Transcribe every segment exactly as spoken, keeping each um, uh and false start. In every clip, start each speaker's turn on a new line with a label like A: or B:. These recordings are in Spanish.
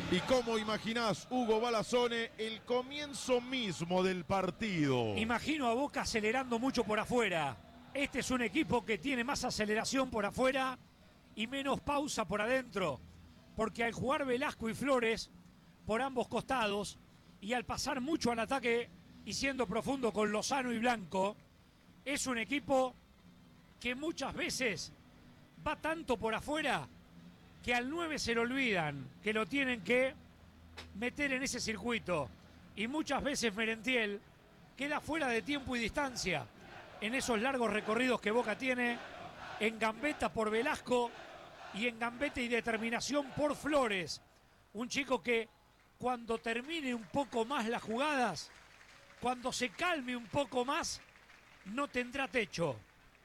A: ¿Y cómo imaginás, Hugo Balazzone, el comienzo mismo del partido?
B: Imagino a Boca acelerando mucho por afuera. Este es un equipo que tiene más aceleración por afuera y menos pausa por adentro. Porque al jugar Velasco y Flores por ambos costados y al pasar mucho al ataque y siendo profundo con Lozano y Blanco, es un equipo que muchas veces va tanto por afuera que al nueve se lo olvidan, que lo tienen que meter en ese circuito. Y muchas veces Merentiel queda fuera de tiempo y distancia en esos largos recorridos que Boca tiene, en gambeta por Velasco y en gambeta y determinación por Flores. Un chico que cuando termine un poco más las jugadas, cuando se calme un poco más, no tendrá techo.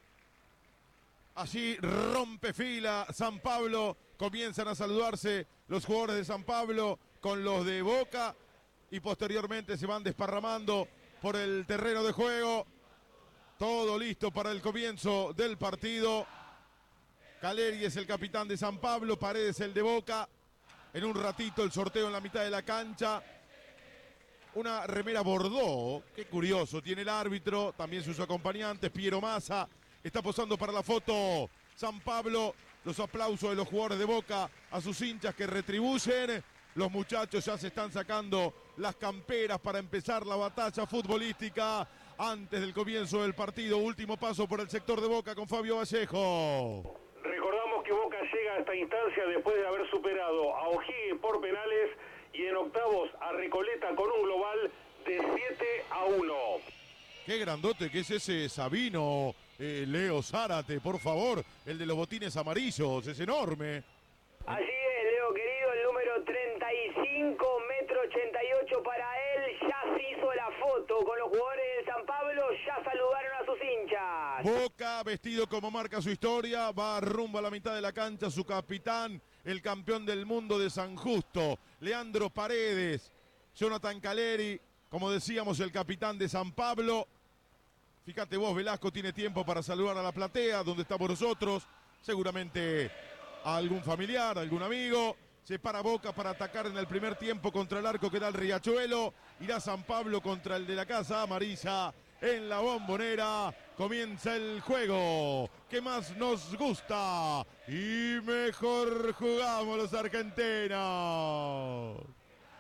A: Así rompe fila San Pablo, comienzan a saludarse los jugadores de San Pablo con los de Boca y posteriormente se van desparramando por el terreno de juego. Todo listo para el comienzo del partido. Caleri es el capitán de San Pablo, Paredes el de Boca. En un ratito el sorteo en la mitad de la cancha. Una remera Bordeaux, qué curioso, tiene el árbitro, también sus acompañantes, Piero Massa. Está posando para la foto San Pablo. Los aplausos de los jugadores de Boca a sus hinchas que retribuyen. Los muchachos ya se están sacando las camperas para empezar la batalla futbolística antes del comienzo del partido. Último paso por el sector de Boca con Fabio Vallejo.
C: Recordamos que Boca llega a esta instancia después de haber superado a O'Higgins por penales y en octavos a Recoleta con un global de siete a uno.
A: Qué grandote que es ese Sabino, eh, Leo Zárate, por favor, el de los botines amarillos, es enorme.
D: Así es, Leo querido, el número treinta y cinco, metro ochenta y ocho para él, ya se hizo la foto con los jugadores de San Pablo, ya saludaron a sus hinchas.
A: Boca, vestido como marca su historia, va rumbo a la mitad de la cancha su capitán, el campeón del mundo de San Justo, Leandro Paredes, Jonathan Caleri, como decíamos, el capitán de San Pablo. Fíjate vos, Velasco tiene tiempo para saludar a la platea, donde estamos nosotros, seguramente a algún familiar, a algún amigo. Se para Boca para atacar en el primer tiempo contra el arco que da el Riachuelo. Irá San Pablo contra el de la Casa Amarilla en la Bombonera. Comienza el juego que más nos gusta y mejor jugamos los argentinos.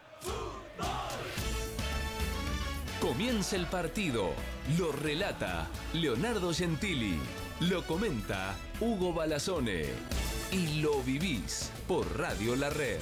E: Comienza el partido, lo relata Leonardo Gentili, lo comenta Hugo Balazzone y lo vivís por Radio La Red.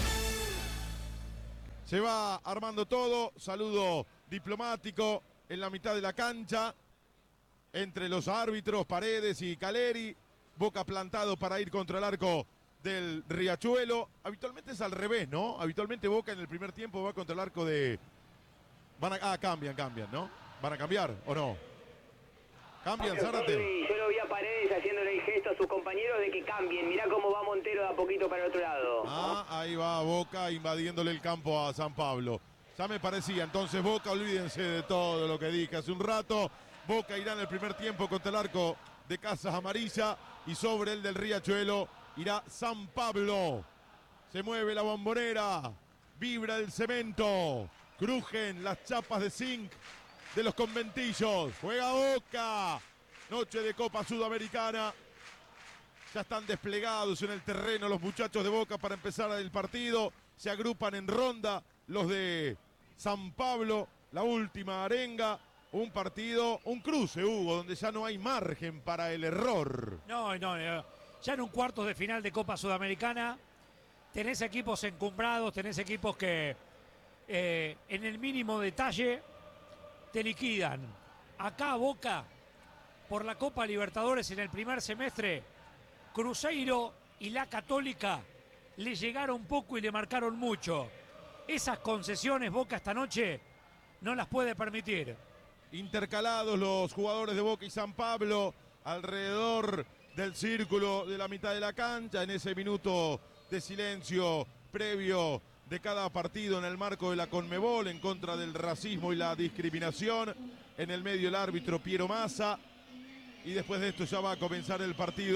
A: Se va armando todo, saludo diplomático en la mitad de la cancha, entre los árbitros Paredes y Caleri, Boca plantado para ir contra el arco del Riachuelo. Habitualmente es al revés, ¿no? Habitualmente Boca en el primer tiempo va contra el arco de... Van a... Ah, cambian, cambian, ¿no? ¿Van a cambiar o no? ¿Cambian, Zárate?
D: Yo lo vi a Paredes haciéndole el gesto a sus compañeros de que cambien. Mirá cómo va Montero de a poquito para el otro lado.
A: Ah, ahí va Boca invadiéndole el campo a San Pablo. Ya me parecía, entonces Boca, olvídense de todo lo que dije hace un rato. Boca irá en el primer tiempo contra el arco de Casas Amarilla y sobre el del Riachuelo irá San Pablo. Se mueve la Bombonera, vibra el cemento, crujen las chapas de zinc de los conventillos. Juega Boca, noche de Copa Sudamericana. Ya están desplegados en el terreno los muchachos de Boca para empezar el partido. Se agrupan en ronda los de San Pablo, la última arenga. Un partido, un cruce, Hugo, donde ya no hay margen para el error.
B: No, no, no. Ya en un cuartos de final de Copa Sudamericana tenés equipos encumbrados, tenés equipos que eh, en el mínimo detalle te liquidan. Acá Boca, por la Copa Libertadores en el primer semestre, Cruzeiro y la Católica le llegaron poco y le marcaron mucho. Esas concesiones Boca esta noche no las puede permitir.
A: Intercalados los jugadores de Boca y San Pablo alrededor del círculo de la mitad de la cancha en ese minuto de silencio previo de cada partido en el marco de la Conmebol en contra del racismo y la discriminación. En el medio el árbitro Piero Massa y después de esto ya va a comenzar el partido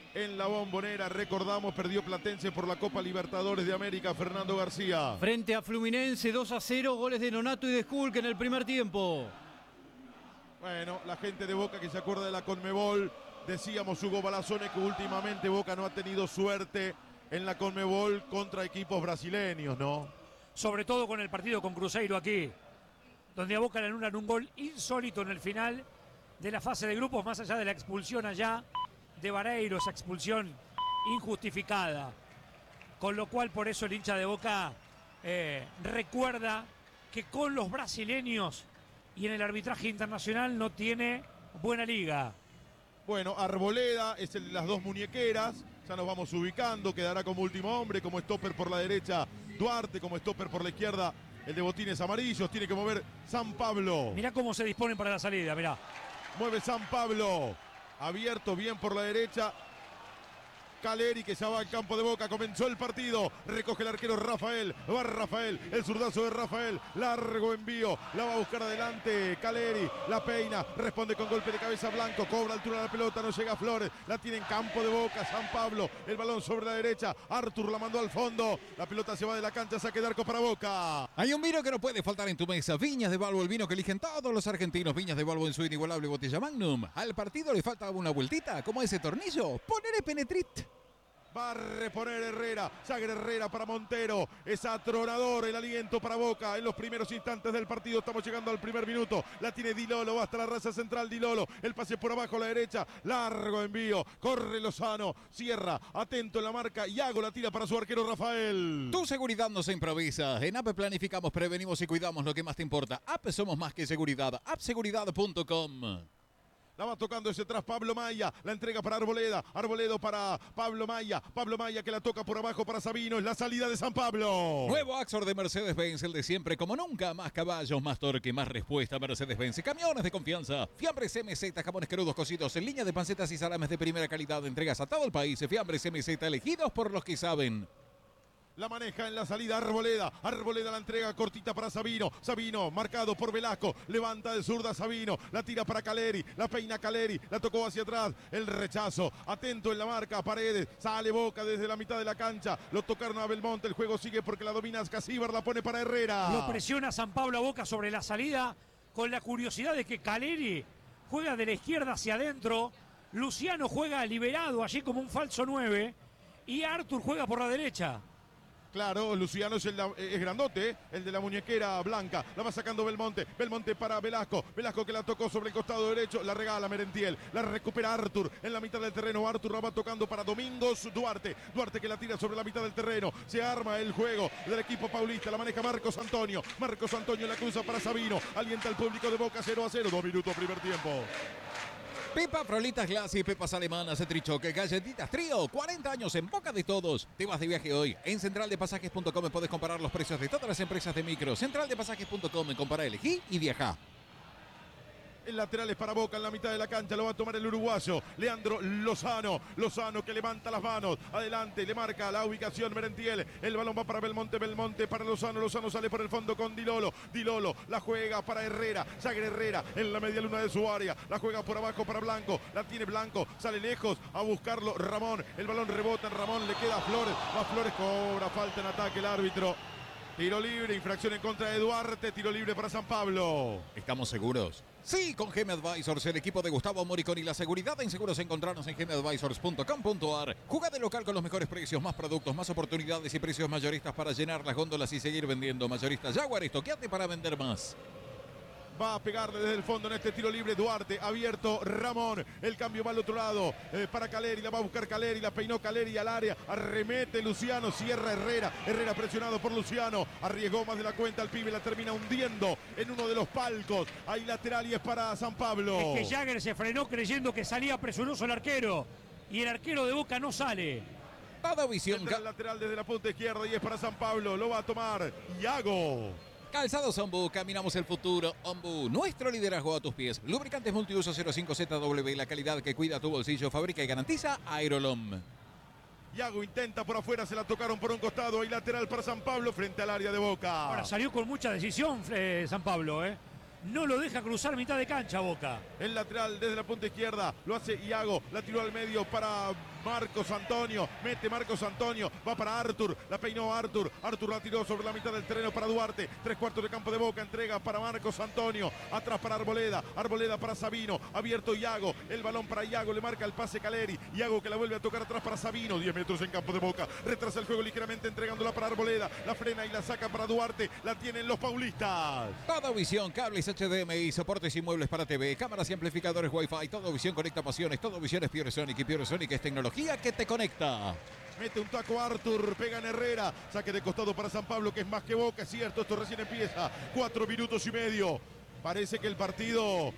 A: en la Bombonera. Recordamos, perdió Platense por la Copa Libertadores de América. Fernando García.
F: Frente a Fluminense, dos a cero, goles de Nonato y de Skulk en el primer tiempo.
A: Bueno, la gente de Boca que se acuerda de la Conmebol. Decíamos, Hugo Balazone, que últimamente Boca no ha tenido suerte en la Conmebol contra equipos brasileños, ¿no?
B: Sobre todo con el partido con Cruzeiro aquí, donde a Boca le anulan un gol insólito en el final de la fase de grupos, más allá de la expulsión allá de Vareiro, esa expulsión injustificada. Con lo cual, por eso el hincha de Boca eh, recuerda que con los brasileños y en el arbitraje internacional no tiene buena liga.
A: Bueno, Arboleda es el de las dos muñequeras. Ya nos vamos ubicando. Quedará como último hombre, como stopper por la derecha Duarte, como stopper por la izquierda el de botines amarillos. Tiene que mover San Pablo.
B: Mirá cómo se disponen para la salida, mirá.
A: Mueve San Pablo. Abierto bien por la derecha. Caleri, que ya va al campo de Boca. Comenzó el partido. Recoge el arquero Rafael. Va Rafael. El zurdazo de Rafael. Largo envío. La va a buscar adelante. Caleri. La peina. Responde con golpe de cabeza Blanco. Cobra altura de la pelota. No llega Flores. La tiene en campo de Boca. San Pablo. El balón sobre la derecha. Artur la mandó al fondo. La pelota se va de la cancha. Saque de arco para Boca.
G: Hay un vino que no puede faltar en tu mesa. Viñas de Balbo, el vino que eligen todos los argentinos. Viñas de Balbo en su inigualable botella Magnum. Al partido le falta una vueltita. Como ese tornillo. Ponele Penetrit.
A: Va a reponer Herrera. Jagger Herrera para Montero. Es atronador el aliento para Boca en los primeros instantes del partido. Estamos llegando al primer minuto. La tiene Di Lolo. Va hasta la raza central Di Lolo. El pase por abajo a la derecha. Largo envío. Corre Lozano. Cierra. Atento en la marca. Iago la tira para su arquero Rafael.
G: Tu seguridad no se improvisa. En A P E planificamos, prevenimos y cuidamos lo que más te importa. A P E somos más que seguridad. app seguridad punto com.
A: La va tocando ese atrás Pablo Maya. La entrega para Arboleda. Arboledo para Pablo Maya. Pablo Maya que la toca por abajo para Sabino. Es la salida de San Pablo.
G: Nuevo Axor de Mercedes-Benz, el de siempre, como nunca. Más caballos, más torque, más respuesta. Mercedes-Benz. Camiones de confianza. Fiambres M Z, jamones crudos cocidos en línea de pancetas y salames de primera calidad. Entregas a todo el país. Fiambres M Z, elegidos por los que saben.
A: La maneja en la salida Arboleda. Arboleda la entrega cortita para Sabino. Sabino marcado por Velasco. Levanta de zurda Sabino. La tira para Caleri. La peina Caleri. La tocó hacia atrás. El rechazo. Atento en la marca. Paredes. Sale Boca desde la mitad de la cancha. Lo tocaron a Belmonte. El juego sigue porque la domina Ascasíbar. La pone para Herrera.
B: Lo presiona San Pablo a Boca sobre la salida. Con la curiosidad de que Caleri juega de la izquierda hacia adentro. Luciano juega liberado allí como un falso nueve. Y Artur juega por la derecha.
A: Claro, Luciano es, el, es grandote, el de la muñequera blanca. La va sacando Belmonte. Belmonte para Velasco. Velasco que la tocó sobre el costado derecho. La regala Merentiel. La recupera Artur en la mitad del terreno. Artur la va tocando para Domingos Duarte. Duarte que la tira sobre la mitad del terreno. Se arma el juego del equipo paulista. La maneja Marcos Antonio. Marcos Antonio la cruza para Sabino. Alienta al público de Boca. Cero a cero. Dos minutos primer tiempo.
G: Pepa, Frolitas Glassy, pepas alemanas, Trichoque, galletitas Trío, cuarenta años en boca de todos. Te vas de viaje hoy. En central de pasajes punto com puedes comparar los precios de todas las empresas de micro. central de pasajes punto com, compara, elegí y viaja.
A: El lateral es para Boca en la mitad de la cancha. Lo va a tomar el uruguayo Leandro Lozano. Lozano que levanta las manos. Adelante, le marca la ubicación Merentiel. El balón va para Belmonte. Belmonte para Lozano. Lozano sale por el fondo con Di Lolo. Di Lolo la juega para Herrera. Jagger Herrera en la media luna de su área. La juega por abajo para Blanco. La tiene Blanco. Sale lejos a buscarlo Ramón. El balón rebota en Ramón. Le queda a Flores. Va Flores, cobra falta en ataque el árbitro. Tiro libre, infracción en contra de Duarte, tiro libre para San Pablo.
G: ¿Estamos seguros? Sí, con G M Advisors, el equipo de Gustavo Moricón y la seguridad en seguros encontrarnos en g m advisors punto com punto a r. Jugá de local con los mejores precios, más productos, más oportunidades y precios mayoristas para llenar las góndolas y seguir vendiendo. Mayoristas Jaguar, estoqueate para vender más.
A: Va a pegarle desde el fondo en este tiro libre Duarte, abierto Ramón, el cambio va al otro lado eh, para Caleri, la va a buscar Caleri, la peinó Caleri al área, arremete Luciano, cierra Herrera, Herrera presionado por Luciano, arriesgó más de la cuenta, el pibe la termina hundiendo en uno de los palcos, hay lateral y es para San Pablo.
B: Es que Jagger se frenó creyendo que salía presuroso el arquero y el arquero de Boca no sale.
G: Toda visión.
A: El lateral desde la punta izquierda y es para San Pablo, lo va a tomar Iago.
G: Calzados Ombu, caminamos el futuro. Ombu, nuestro liderazgo a tus pies. Lubricantes multiuso cero cinco Z W, la calidad que cuida tu bolsillo, fabrica y garantiza Aerolom.
A: Iago intenta por afuera, se la tocaron por un costado. Hay lateral para San Pablo frente al área de Boca.
B: Ahora salió con mucha decisión eh, San Pablo, ¿eh? No lo deja cruzar mitad de cancha Boca.
A: El lateral desde la punta izquierda lo hace Iago, la tiró al medio para Marcos Antonio, mete Marcos Antonio, va para Artur, la peinó Artur, Artur la tiró sobre la mitad del terreno para Duarte, tres cuartos de campo de Boca, entrega para Marcos Antonio, atrás para Arboleda, Arboleda para Sabino, abierto Iago, el balón para Iago, le marca el pase Caleri, Iago que la vuelve a tocar atrás para Sabino, diez metros en campo de Boca, retrasa el juego ligeramente entregándola para Arboleda, la frena y la saca para Duarte, la tienen los paulistas.
G: Toda Visión, cables H D M I, soportes y muebles para T V, cámaras y amplificadores Wi-Fi, Todo Visión conecta pasiones, Todo Visión es PureSonic y PureSonic es tecnología que te conecta.
A: Mete un taco Artur, pega en Herrera, saque de costado para San Pablo, que es más que Boca, es cierto, esto recién empieza, cuatro minutos y medio. Parece que el partido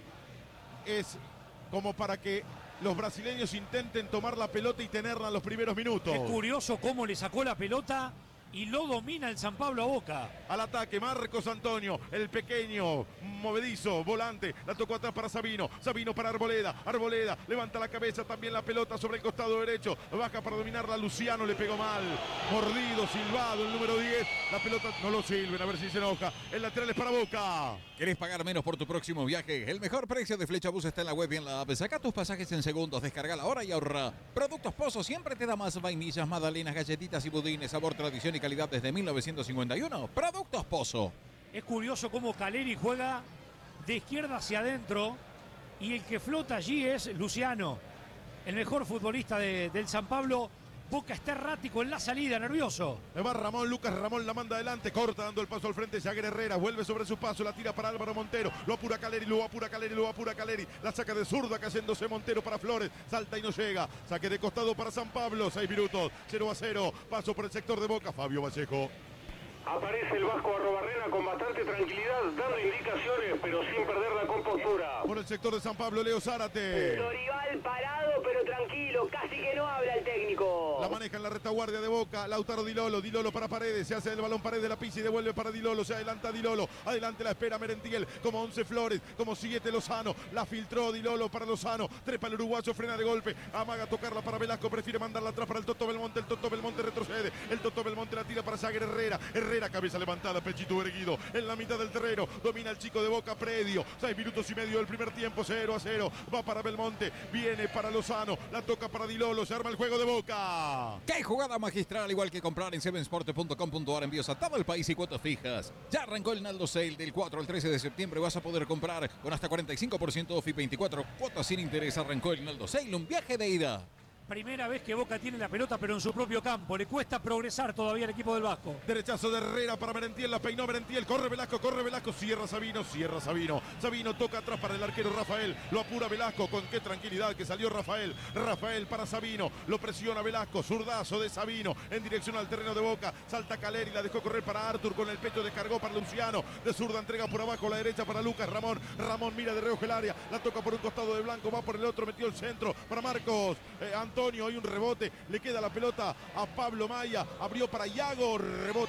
A: es como para que los brasileños intenten tomar la pelota y tenerla en los primeros minutos.
B: Es curioso cómo le sacó la pelota y lo domina el San Pablo a Boca.
A: Al ataque, Marcos Antonio, el pequeño, movedizo, volante, la tocó atrás para Sabino, Sabino para Arboleda, Arboleda, levanta la cabeza, también la pelota sobre el costado derecho, baja para dominarla, Luciano le pegó mal, mordido, silbado, el número diez, la pelota no lo silben, a ver si se enoja, el lateral es para Boca.
G: ¿Querés pagar menos por tu próximo viaje? El mejor precio de Flecha Bus está en la web y en la app. Saca tus pasajes en segundos, descarga la hora y ahorra. Productos Pozo siempre te da más vainillas, magdalenas, galletitas y budines, sabor, tradición y calidad desde mil novecientos cincuenta y uno. Productos Pozo.
B: Es curioso cómo Caleri juega de izquierda hacia adentro y el que flota allí es Luciano, el mejor futbolista de, del San Pablo. Boca está errático en la salida, nervioso.
A: Le va Ramón, Lucas Ramón la manda adelante, corta dando el paso al frente, Jagger Herrera, vuelve sobre su paso, la tira para Álvaro Montero, lo apura Caleri, lo apura Caleri, lo apura Caleri, la saca de zurda cayéndose Montero para Flores, salta y no llega, saque de costado para San Pablo, seis minutos, cero a cero, paso por el sector de Boca, Fabio Vallejo.
C: Aparece el Vasco Arrobarrena con bastante tranquilidad, dando indicaciones, pero sin perder la compostura.
A: Por el sector de San Pablo, Leo Zárate.
D: Dorival parado, pero tranquilo, casi que no habla el técnico.
A: La maneja en la retaguardia de Boca, Lautaro Di Lolo, Di Lolo para Paredes, se hace el balón Paredes, la pisa y devuelve para Di Lolo, se adelanta Di Lolo, adelante la espera Merentiel, como once Flores, como siete Lozano, la filtró Di Lolo para Lozano, trepa el uruguayo, frena de golpe, amaga tocarla para Velasco, prefiere mandarla atrás para el Toto Belmonte, el Toto Belmonte retrocede, el Toto Belmonte la tira para Jagger Herrera, Herrera, cabeza levantada, pechito erguido, en la mitad del terreno, domina el chico de Boca, Predio, seis minutos y medio del primer tiempo, cero a cero, va para Belmonte, viene para Lozano, la toca para Di Lolo, se arma el juego de Boca.
G: ¡Qué jugada magistral! Igual que comprar en seven sport punto com punto a r, envíos a todo el país y cuotas fijas. Ya arrancó el Naldo Sale del cuatro al trece de septiembre, vas a poder comprar con hasta cuarenta y cinco por ciento off y veinticuatro cuotas sin interés. Arrancó el Naldo Sale, un viaje de ida.
B: Primera vez que Boca tiene la pelota, pero en su propio campo. Le cuesta progresar todavía al equipo del Vasco.
A: Derechazo de Herrera para Merentiel, la peinó Merentiel, corre Velasco, corre Velasco, cierra Sabino, cierra Sabino. Sabino toca atrás para el arquero Rafael, lo apura Velasco, con qué tranquilidad que salió Rafael. Rafael para Sabino, lo presiona Velasco, zurdazo de Sabino en dirección al terreno de Boca. Salta Caleri, la dejó correr para Artur, con el pecho descargó para Luciano. De zurda entrega por abajo, la derecha para Lucas Ramón. Ramón mira de reojo el área, la toca por un costado de Blanco, va por el otro, metió el centro para Marcos eh, Antonio, hay un rebote, le queda la pelota a Pablo Maya, abrió para Iago, rebote